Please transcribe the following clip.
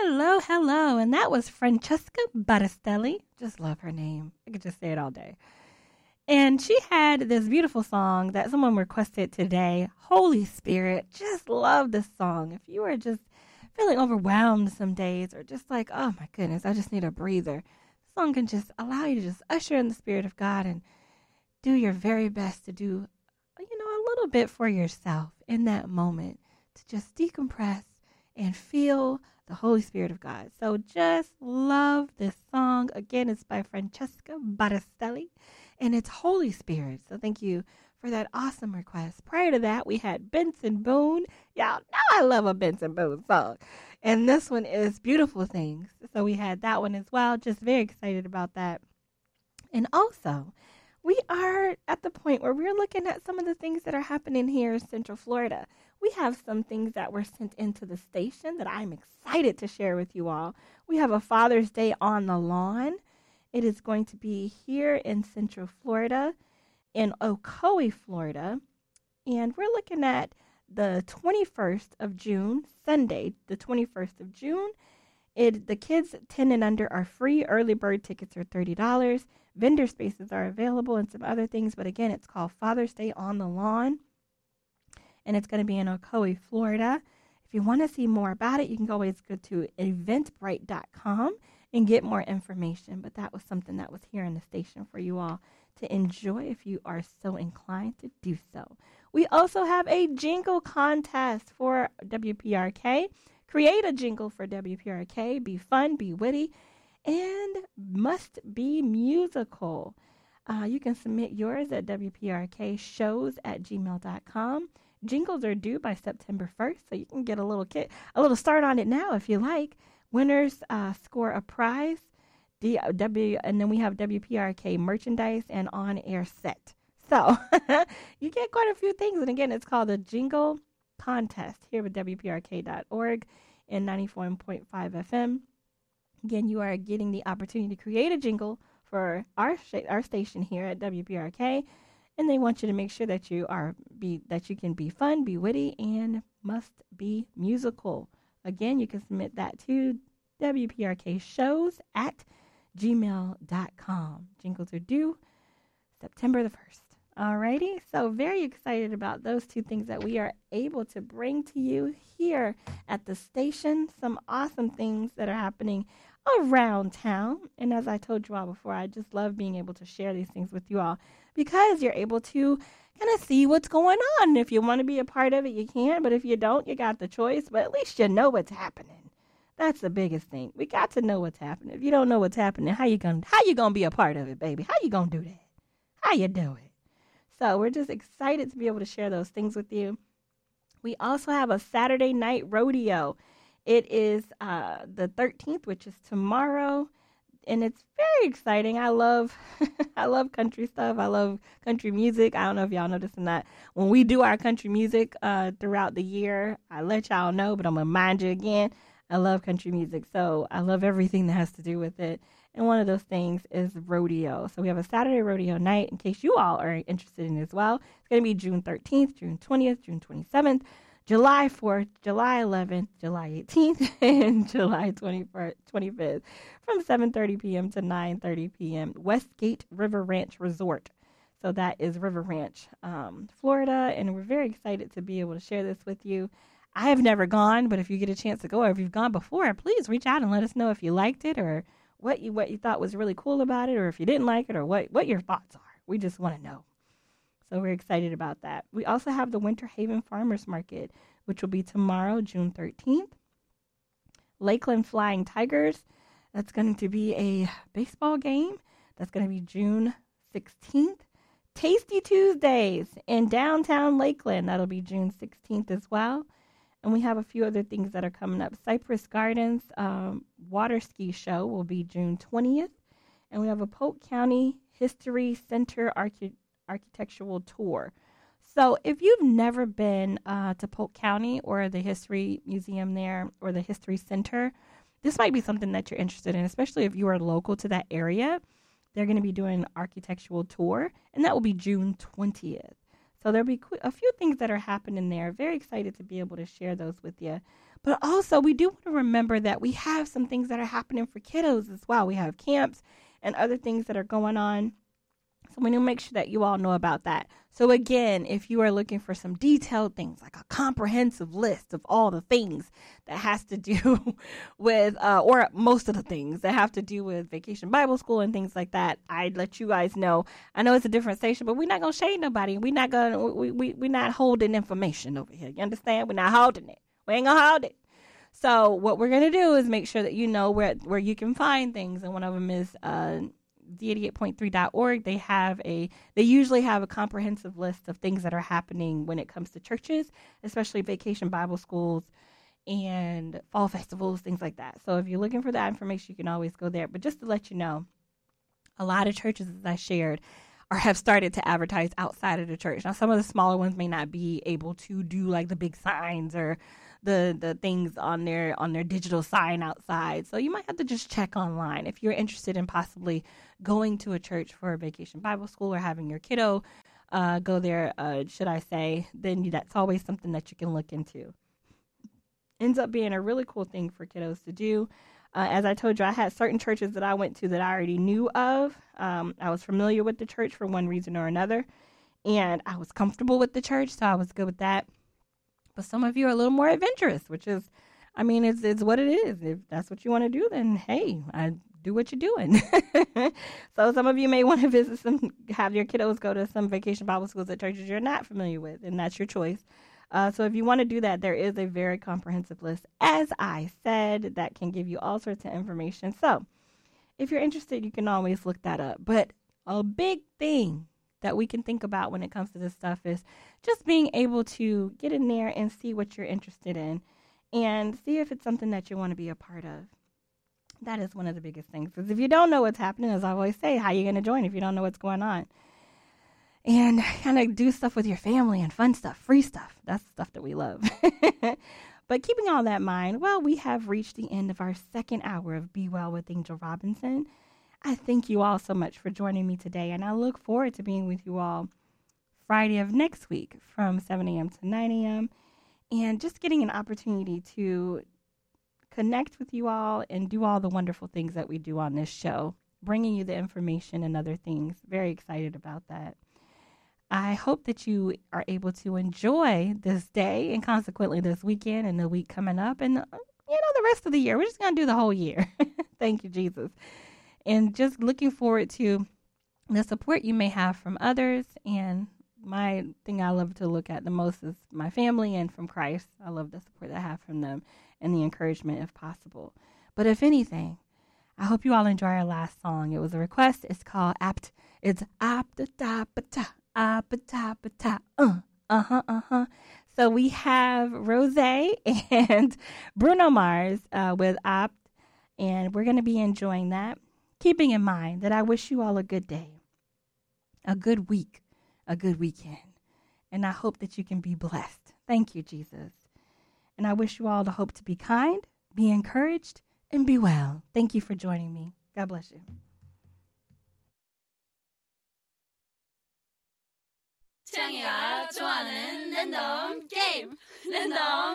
Hello, hello. And that was Francesca Battistelli. Just love her name. I could just say it all day. And she had this beautiful song that someone requested today, Holy Spirit. Just love this song. If you are just feeling overwhelmed some days or just like, oh my goodness, I just need a breather, the song can just allow you to just usher in the Spirit of God and do your very best to do, a little bit for yourself in that moment to just decompress and feel the Holy Spirit of God. So just love this song. Again, it's by Francesca Battistelli, and it's Holy Spirit. So thank you for that awesome request. Prior to that, we had Benson Boone. Y'all know I love a Benson Boone song. And this one is Beautiful Things. So we had that one as well. Just very excited about that. And also, we are at the point where we're looking at some of the things that are happening here in Central Florida. We have some things that were sent into the station that I'm excited to share with you all. We have a Father's Day on the lawn. It is going to be here in Central Florida, in Ocoee, Florida. And we're looking at the 21st of June, Sunday, the 21st of June. The kids 10 and under are free. Early bird tickets are $30. Vendor spaces are available and some other things. But again, it's called Father's Day on the Lawn. And it's going to be in Ocoee, Florida. If you want to see more about it, you can always go to eventbrite.com and get more information. But that was something that was here in the station for you all to enjoy if you are so inclined to do so. We also have a jingle contest for WPRK. Create a jingle for WPRK. Be fun, be witty, and must be musical. You can submit yours at WPRKshows@gmail.com. Jingles are due by September 1st, so you can get a little start on it now if you like. Winners score a prize, and then we have WPRK merchandise and on-air set. So you get quite a few things, and again, it's called the Jingle Contest here with WPRK.org and 94.5 FM. Again, you are getting the opportunity to create a jingle for our station here at WPRK. And they want you to make sure that you can be fun, be witty, and must be musical. Again, you can submit that to WPRKshows@gmail.com. Jingles are due September the 1st. Alrighty, so very excited about those two things that we are able to bring to you here at the station. Some awesome things that are happening around town. And as I told you all before, I just love being able to share these things with you all because you're able to kind of see what's going on. If you want to be a part of it, you can. But if you don't, you got the choice. But at least you know what's happening. That's the biggest thing. We got to know what's happening. If you don't know what's happening, how you gonna be a part of it, baby? How you gonna do that? How you do it? So we're just excited to be able to share those things with you. We also have a Saturday night rodeo. It is the 13th, which is tomorrow, and it's very exciting. I love I love country stuff. I love country music. I don't know if y'all noticed that. When we do our country music throughout the year, I let y'all know, but I'm going to remind you again, I love country music, so I love everything that has to do with it. And one of those things is rodeo. So we have a Saturday rodeo night in case you all are interested in it as well. It's going to be June 13th, June 20th, June 27th, July 4th, July 11th, July 18th, and July 25th from 7:30 p.m. to 9:30 p.m. Westgate River Ranch Resort. So that is River Ranch, Florida, and we're very excited to be able to share this with you. I have never gone, but if you get a chance to go or if you've gone before, please reach out and let us know if you liked it or what you thought was really cool about it, or if you didn't like it, or what your thoughts are. We just want to know. So we're excited about that. We also have the Winter Haven Farmers Market, which will be tomorrow, June 13th. Lakeland Flying Tigers, that's going to be a baseball game. That's going to be June 16th. Tasty Tuesdays in downtown Lakeland. That'll be June 16th as well. And we have a few other things that are coming up. Cypress Gardens water ski show will be June 20th. And we have a Polk County History Center architectural tour. So if you've never been to Polk County or the History Museum there or the History Center, this might be something that you're interested in, especially if you are local to that area. They're going to be doing an architectural tour, and that will be June 20th. So there'll be a few things that are happening there. Very excited to be able to share those with you. But also, we do want to remember that we have some things that are happening for kiddos as well. We have camps and other things that are going on. So we need to make sure that you all know about that. So again, if you are looking for some detailed things, like a comprehensive list of all the things that has to do with, or most of the things that have to do with Vacation Bible School and things like that, I'd let you guys know. I know it's a different station, but we're not gonna shade nobody. We're not holding information over here. You understand? We're not holding it. We ain't gonna hold it. So what we're gonna do is make sure that you know where you can find things, and one of them is d88.3.org. They usually have a comprehensive list of things that are happening when it comes to churches, especially Vacation Bible Schools and fall festivals, things like that. So if you're looking for that information, you can always go there. But just to let you know, a lot of churches, as I shared, have started to advertise outside of the church. Now, some of the smaller ones may not be able to do like the big signs or the things on their digital sign outside. So you might have to just check online if you're interested in possibly going to a church for a Vacation Bible School or having your kiddo go there, should I say, then that's always something that you can look into. Ends up being a really cool thing for kiddos to do. As I told you, I had certain churches that I went to that I already knew of. I was familiar with the church for one reason or another, and I was comfortable with the church, so I was good with that. But some of you are a little more adventurous, which is, I mean, it's what it is. If that's what you want to do, then hey, I do what you're doing. So some of you may want to have your kiddos go to some Vacation Bible Schools at churches you're not familiar with, and that's your choice. So if you want to do that, there is a very comprehensive list, as I said, that can give you all sorts of information. So if you're interested, you can always look that up. But a big thing that we can think about when it comes to this stuff is just being able to get in there and see what you're interested in and see if it's something that you want to be a part of. That is one of the biggest things. Because if you don't know what's happening, as I always say, how are you going to join if you don't know what's going on? And kind of do stuff with your family and fun stuff, free stuff. That's the stuff that we love. But keeping all that in mind, well, we have reached the end of our second hour of Be Well with Angel Robinson. I thank you all so much for joining me today, and I look forward to being with you all Friday of next week from 7 a.m. to 9 a.m. and just getting an opportunity to connect with you all and do all the wonderful things that we do on this show, bringing you the information and other things. Very excited about that. I hope that you are able to enjoy this day and consequently this weekend and the week coming up and, the rest of the year. We're just going to do the whole year. Thank you, Jesus. And just looking forward to the support you may have from others. And my thing I love to look at the most is my family and from Christ. I love the support I have from them and the encouragement if possible. But if anything, I hope you all enjoy our last song. It was a request. It's called Apt. It's Apt-a-ta-pa-ta. Apatapata. So we have Rose and Bruno Mars with Opt, and we're going to be enjoying that. Keeping in mind that I wish you all a good day, a good week, a good weekend, and I hope that you can be blessed. Thank you, Jesus. And I wish you all the hope to be kind, be encouraged, and be well. Thank you for joining me. God bless you. 창이가 좋아하는 랜덤 게임 랜덤